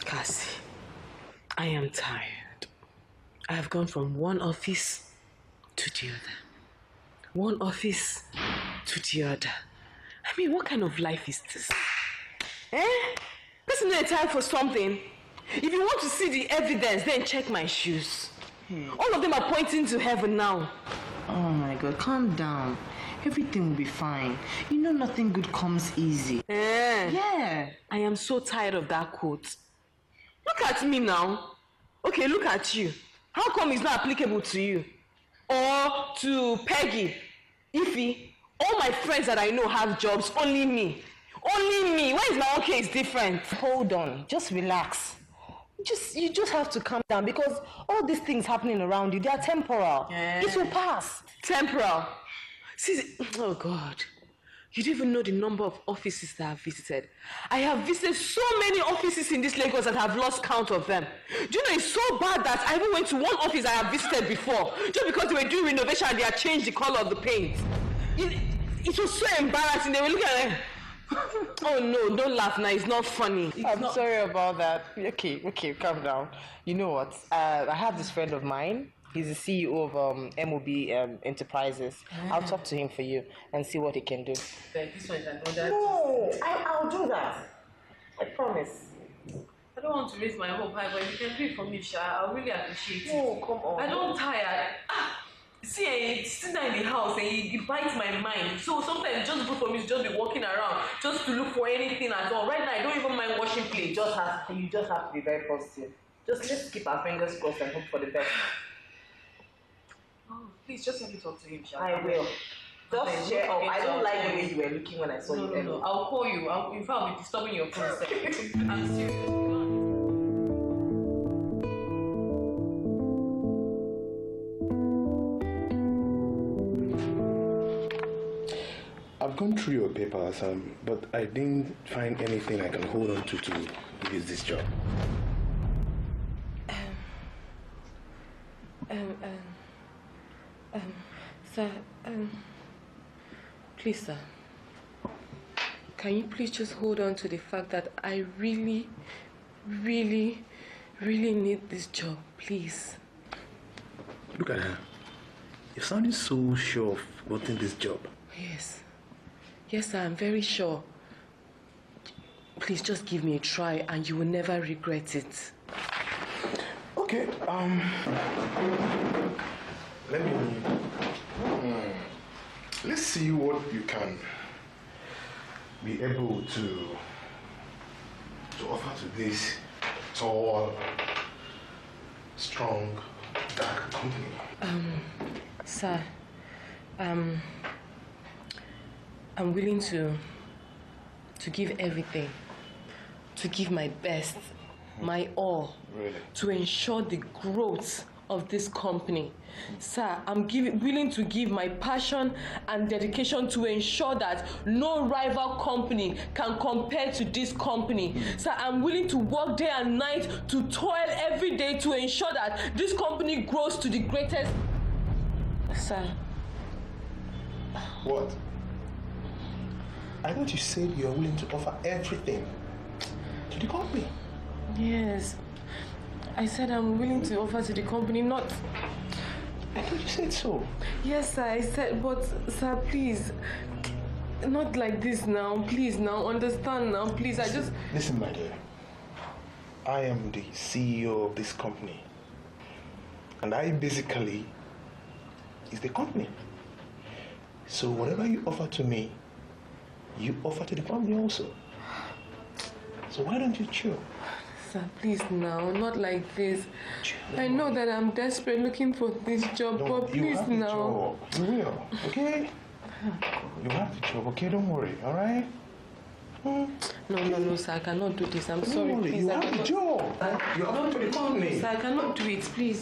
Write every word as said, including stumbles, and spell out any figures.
Cassie, I am tired. I have gone from one office to the other. One office to the other. I mean, what kind of life is this? Eh? Isn't there time for something? If you want to see the evidence, then check my shoes. Hmm. All of them are pointing to heaven now. Oh my God, calm down. Everything will be fine. You know nothing good comes easy. Eh? Yeah. I am so tired of that quote. Look at me now. Okay, look at you. How come it's not applicable to you? Or to Peggy? Ify? All my friends that I know have jobs, only me. Only me. Why is my own case different? Hold on, just relax. Just you just have to calm down because all these things happening around you, they are temporal. Yeah. It will pass. Temporal. See, oh God. You don't even know the number of offices that I've visited. I have visited so many offices in this Lagos that I've lost count of them. Do you know it's so bad that I even went to one office I have visited before just because they were doing renovation and they had changed the color of the paint. It, it was so embarrassing. They were looking at it. Oh no, don't laugh now, it's not funny. It's I'm not... sorry about that. Okay, okay, calm down. You know what? Uh, I have this friend of mine. He's the C E O of um, M O B um, Enterprises. Yeah. I'll talk to him for you and see what he can do. Like this one can do that. No, I, I'll do that. I promise. I don't want to raise my hope high, but if you can do it for me, Sha, I'll really appreciate it. No, come on. I don't tire. Ah, see, I sit down in the house and it, it bites my mind. So sometimes it's just good for me to just be walking around, just to look for anything at all. Right now, I don't even mind washing plates. Just have, you just have to be very positive. Just let's keep our fingers crossed and hope for the best. Oh, please just let me talk to him, Sha. I will. Just check up. I don't like the way you were looking when I saw no, you. No, no, I'll call you. I'll, in fact, I'll be disturbing your phone. I'm serious. I've gone through your papers, um, but I didn't find anything I can hold on to to use this job. Um, um, um, um, sir, um, please, sir, can you please just hold on to the fact that I really, really, really need this job, please? Look at her. You're sounding so sure of wanting this job. Yes. Yes, sir, I'm very sure. Please just give me a try and you will never regret it. Okay, um... let me... Um, let's see what you can be able to to offer to this tall, strong, dark company. Um, sir, um... I'm willing to to give everything, to give my best, my all, really? To ensure the growth of this company. Sir, I'm give, willing to give my passion and dedication to ensure that no rival company can compare to this company. Mm. Sir, I'm willing to work day and night, to toil every day to ensure that this company grows to the greatest. Sir. What? I thought you said you're willing to offer everything to the company. Yes. I said I'm willing to offer to the company, not... I thought you said so. Yes, sir, I said, but, sir, please, not like this now. Please, now, understand now, please, listen, I just... Listen, my dear. I am the C E O of this company. And I basically is the company. So whatever you offer to me, you offer to the company also. So why don't you chill? Sir, please now, not like this. Chill. I know that I'm desperate looking for this job, no, but please you have the now. Job. You will, okay? You have the job, okay? Don't worry, all right? Hmm? No, no, no, sir, I cannot do this. I'm Don't sorry, worry, please. you I have the job. You have to the company. Sir, I cannot do it, please.